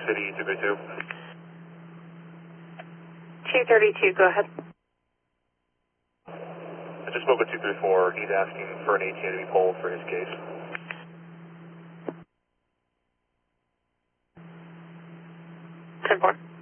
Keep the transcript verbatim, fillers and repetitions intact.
City, two thirty-two. two thirty-two, go ahead. I just spoke with two thirty-four. He's asking for an A T A to be pulled for his case. ten four.